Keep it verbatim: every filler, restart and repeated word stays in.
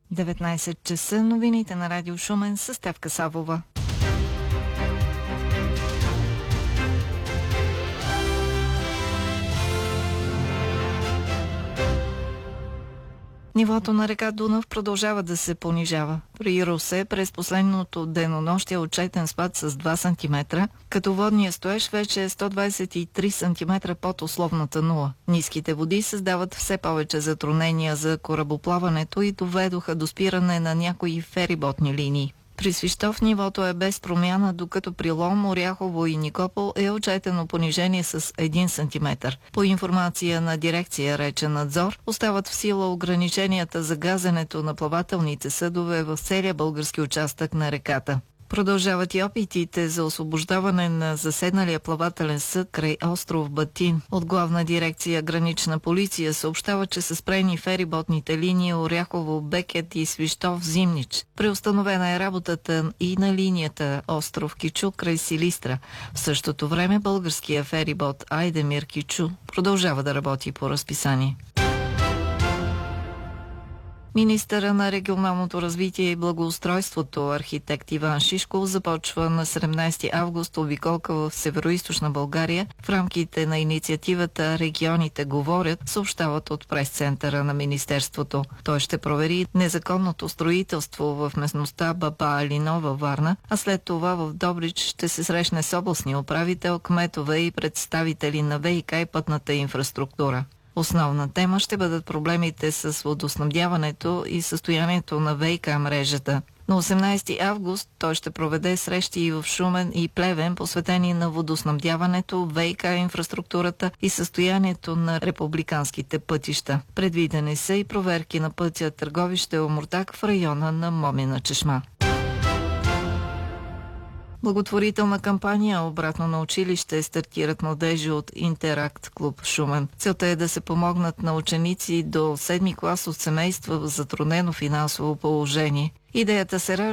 деветнайсет часа, новините на Радио Шумен с Стефка Савова. Нивото на река Дунав продължава да се понижава. При Русе през последното денонощие е отчетен спад с два сантиметра, като водният стоеж вече е сто двадесет и три сантиметра под условната нула. Ниските води създават все повече затруднения за корабоплаването и доведоха до спиране на някои фериботни линии. При Свищов нивото е без промяна, докато при Лом, Оряхово и Никопол е отчетено понижение с един сантиметър. По информация на дирекция Речен надзор, остават в сила ограниченията за газенето на плавателните съдове в целия български участък на реката. Продължават и опитите за освобождаване на заседналия плавателен съд край остров Батин. От главна дирекция Гранична полиция съобщава, че са спрени фериботните линии Оряхово, Бекет и Свищов, Зимнич. Преустановена е работата и на линията остров Кичу край Силистра. В същото време българския ферибот Айдемир Кичу продължава да работи по разписание. Министъра на регионалното развитие и благоустройството архитект Иван Шишков започва на седемнайсети август обиколка в Североизточна България в рамките на инициативата "Регионите говорят", съобщават от прес-центъра на Министерството. Той ще провери незаконното строителство в местността Баба Алино във Варна, а след това в Добрич ще се срещне с областния управител, кметове и представители на ВиК и пътната инфраструктура. Основна тема ще бъдат проблемите с водоснабдяването и състоянието на ВиК мрежата. На осемнайсети август той ще проведе срещи и в Шумен и Плевен, посветени на водоснабдяването, ВиК инфраструктурата и състоянието на републиканските пътища. Предвидени са и проверки на пътя Търговище-Омуртаг в района на Момина чешма. Благотворителна кампания "Обратно на училище" стартират младежи от Интеракт клуб Шумен. Целта е да се помогнат на ученици до седми клас от семейства в затруднено финансово положение. Идеята се